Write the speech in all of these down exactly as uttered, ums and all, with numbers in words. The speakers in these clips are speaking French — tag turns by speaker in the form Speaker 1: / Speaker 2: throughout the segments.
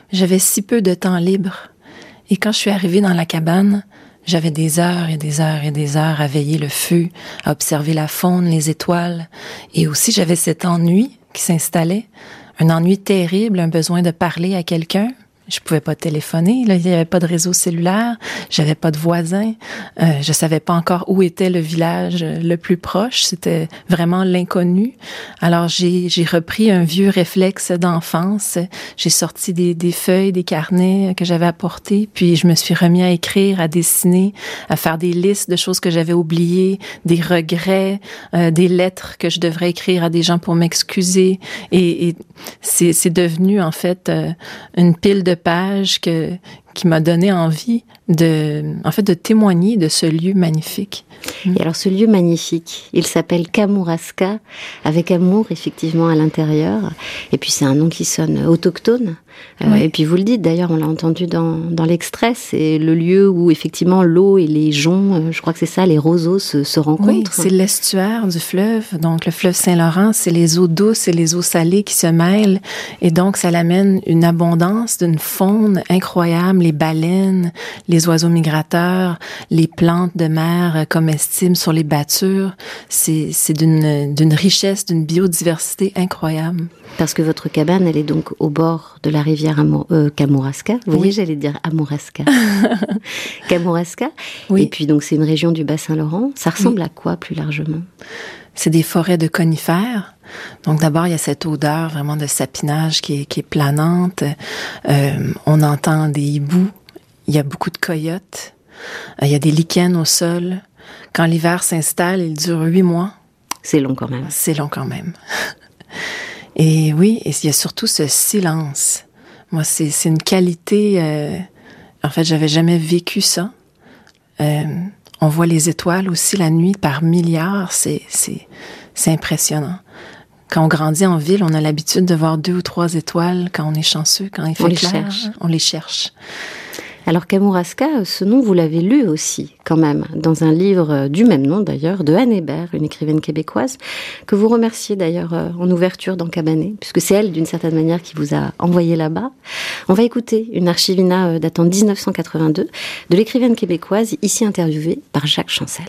Speaker 1: J'avais si peu de temps libre. Et quand je suis arrivée dans la cabane, j'avais des heures et des heures et des heures à veiller le feu, à observer la faune, les étoiles. Et aussi, j'avais cet ennui qui s'installait. Un ennui terrible, un besoin de parler à quelqu'un. Je pouvais pas téléphoner, là, il n'y avait pas de réseau cellulaire, j'avais pas de voisins, euh, je savais pas encore où était le village le plus proche, c'était vraiment l'inconnu. Alors j'ai j'ai repris un vieux réflexe d'enfance, j'ai sorti des des feuilles, des carnets que j'avais apportés, puis je me suis remis à écrire, à dessiner, à faire des listes de choses que j'avais oubliées, des regrets, euh, des lettres que je devrais écrire à des gens pour m'excuser, et, et c'est c'est devenu en fait euh, une pile de page que, qui m'a donné envie de, en fait, de témoigner de ce lieu magnifique.
Speaker 2: Et alors, ce lieu magnifique, il s'appelle Kamouraska, avec amour, effectivement, à l'intérieur. Et puis, c'est un nom qui sonne autochtone. Euh, oui. Et puis, vous le dites, d'ailleurs, on l'a entendu dans, dans l'extrait, c'est le lieu où, effectivement, l'eau et les joncs, euh, je crois que c'est ça, les roseaux se, se rencontrent.
Speaker 1: Oui, c'est l'estuaire du fleuve. Donc, le fleuve Saint-Laurent, c'est les eaux douces et les eaux salées qui se mêlent. Et donc, ça l'amène une abondance d'une faune incroyable, les baleines, les oiseaux migrateurs, les plantes de mer comestibles sur les battures. C'est, c'est d'une, d'une richesse, d'une biodiversité incroyable.
Speaker 2: Parce que votre cabane, elle est donc au bord de la rivière Amo- euh, Kamouraska. Vous oui. voyez, j'allais dire Amouraska. Kamouraska. Oui. Et puis, donc, c'est une région du Bas-Saint-Laurent. Ça ressemble oui. à quoi, plus largement?
Speaker 1: C'est des forêts de conifères. Donc, d'abord, il y a cette odeur vraiment de sapinage qui est, qui est planante. Euh, on entend des hiboux. Il y a beaucoup de coyotes. Euh, il y a des lichens au sol. Quand l'hiver s'installe, il dure huit mois.
Speaker 2: C'est long quand même.
Speaker 1: C'est long quand même. Et oui, et il y a surtout ce silence. Moi, c'est, c'est une qualité... Euh, en fait, j'avais jamais vécu ça. Euh, on voit les étoiles aussi la nuit par milliards. C'est, c'est, c'est impressionnant. Quand on grandit en ville, on a l'habitude de voir deux ou trois étoiles quand on est chanceux, quand il fait
Speaker 2: on
Speaker 1: clair.
Speaker 2: Les cherche.
Speaker 1: On les cherche.
Speaker 2: Alors Kamouraska, ce nom, vous l'avez lu aussi, quand même, dans un livre du même nom d'ailleurs, de Anne Hébert, une écrivaine québécoise, que vous remerciez d'ailleurs en ouverture dans Cabanet, puisque c'est elle, d'une certaine manière, qui vous a envoyé là-bas. On va écouter une archivina datant de dix-neuf cent quatre-vingt-deux, de l'écrivaine québécoise, ici interviewée par Jacques Chancel.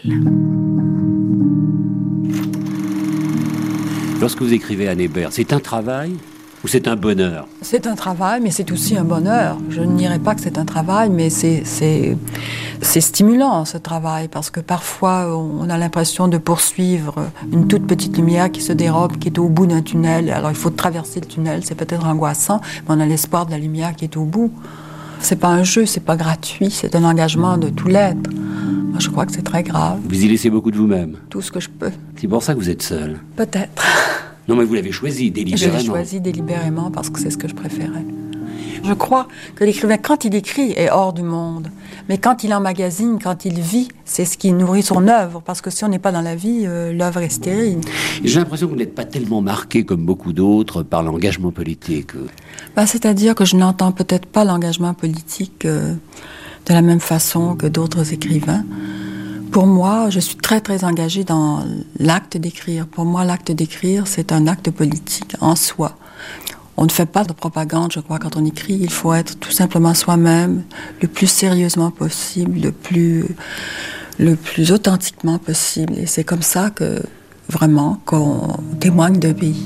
Speaker 3: Lorsque vous écrivez Anne Hébert, c'est un travail ou c'est un bonheur?
Speaker 4: C'est un travail, mais c'est aussi un bonheur. Je ne dirais pas que c'est un travail, mais c'est, c'est, c'est stimulant, ce travail, parce que parfois, on a l'impression de poursuivre une toute petite lumière qui se dérobe, qui est au bout d'un tunnel. Alors, il faut traverser le tunnel, c'est peut-être angoissant, mais on a l'espoir de la lumière qui est au bout. C'est pas un jeu, c'est pas gratuit, c'est un engagement de tout l'être. Moi, je crois que c'est très grave.
Speaker 3: Vous y laissez beaucoup de vous-même?
Speaker 4: Tout ce que je peux.
Speaker 3: C'est pour ça que vous êtes seule?
Speaker 4: Peut-être.
Speaker 3: Non, mais vous l'avez choisi délibérément.
Speaker 4: Je l'ai choisi délibérément parce que c'est ce que je préférais. Je crois que l'écrivain, quand il écrit, est hors du monde. Mais quand il emmagasine, quand il vit, c'est ce qui nourrit son œuvre. Parce que si on n'est pas dans la vie, euh, l'œuvre est stérile.
Speaker 3: J'ai l'impression que vous n'êtes pas tellement marqué comme beaucoup d'autres par l'engagement politique.
Speaker 4: Ben, c'est-à-dire que je n'entends peut-être pas l'engagement politique euh, de la même façon que d'autres écrivains. Pour moi, je suis très, très engagée dans l'acte d'écrire. Pour moi, l'acte d'écrire, c'est un acte politique en soi. On ne fait pas de propagande, je crois, quand on écrit. Il faut être tout simplement soi-même, le plus sérieusement possible, le plus, le plus authentiquement possible. Et c'est comme ça que, vraiment, qu'on témoigne d'un pays.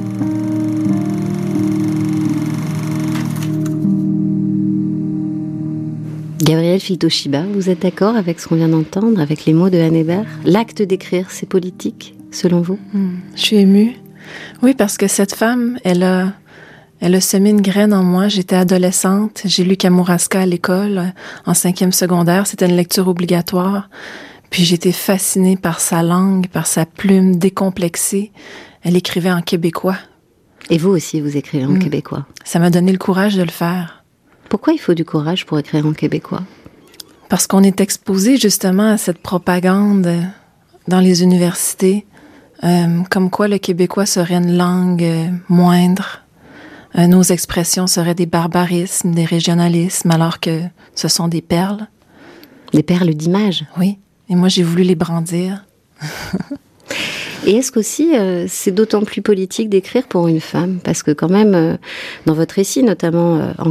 Speaker 2: Gabrielle Filtoshiba, vous êtes d'accord avec ce qu'on vient d'entendre, avec les mots de Anne Hébert? L'acte d'écrire, c'est politique, selon vous?
Speaker 1: Mmh, je suis émue. Oui, parce que cette femme, elle a, elle a semé une graine en moi. J'étais adolescente, j'ai lu Kamouraska à l'école, en cinquième secondaire. C'était une lecture obligatoire. Puis j'étais fascinée par sa langue, par sa plume décomplexée. Elle écrivait en québécois.
Speaker 2: Et vous aussi, vous écrivez en mmh. québécois?
Speaker 1: Ça m'a donné le courage de le faire.
Speaker 2: Pourquoi il faut du courage pour écrire en québécois?
Speaker 1: Parce qu'on est exposé justement à cette propagande dans les universités, euh, comme quoi le québécois serait une langue euh, moindre. Euh, nos expressions seraient des barbarismes, des régionalismes, alors que ce sont des perles.
Speaker 2: Des perles d'images?
Speaker 1: Oui, et moi j'ai voulu les brandir.
Speaker 2: Et est-ce qu'aussi, euh, c'est d'autant plus politique d'écrire pour une femme? Parce que quand même, euh, dans votre récit, notamment euh, en